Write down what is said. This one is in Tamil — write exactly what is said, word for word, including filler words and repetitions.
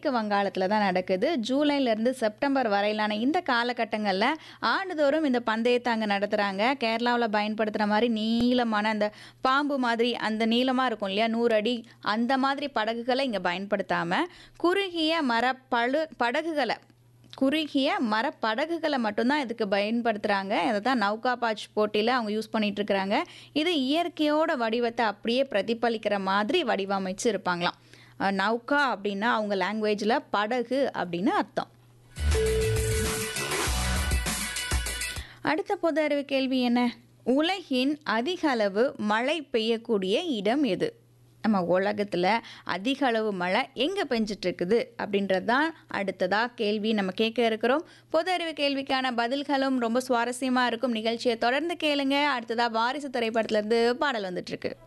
மேற்கு வங்காளத்தில் தான் நடக்குது. ஜூலைலேருந்து செப்டம்பர் வரையிலான இந்த காலகட்டங்களில் ஆண்டுதோறும் இந்த பந்தயத்தை அங்கே நடத்துகிறாங்க. கேரளாவில் பயன்படுத்துகிற மாதிரி நீளமான அந்த பாம்பு மாதிரி அந்த நீளமாக இருக்கும் இல்லையா, நூறு அடி, அந்த மாதிரி படகுகளை இங்கே பயன்படுத்தாமல் குறுகிய மர பழு படகுகளை குறுகிய மரப்படகுகளை மட்டும்தான் இதுக்கு பயன்படுத்துகிறாங்க. அதை தான் நௌகா பாச் போட்டியில் அவங்க யூஸ் பண்ணிட்டு இருக்கிறாங்க. இது இயற்கையோட வடிவத்தை அப்படியே பிரதிபலிக்கிற மாதிரி வடிவமைச்சு இருப்பாங்களாம். அஹ் நௌகா அப்படின்னா அவங்க லாங்குவேஜில் படகு அப்படின்னு அர்த்தம். அடுத்த பொது அறிவு கேள்வி என்ன? உலகின் அதிக அளவு மழை பெய்யக்கூடிய இடம் எது? நம்ம உலகத்தில் அதிக அளவு மழை எங்கே பெஞ்சிட்டு இருக்குது அப்படின்றது தான் அடுத்ததாக கேள்வி நம்ம கேட்க இருக்கிறோம். பொது அறிவு கேள்விக்கான பதில்களும் ரொம்ப சுவாரஸ்யமாக இருக்கும். நிகழ்ச்சியை தொடர்ந்து கேளுங்க. அடுத்ததாக வாரிசு திரைப்படத்துலேருந்து பாடல் வந்துட்டுருக்கு.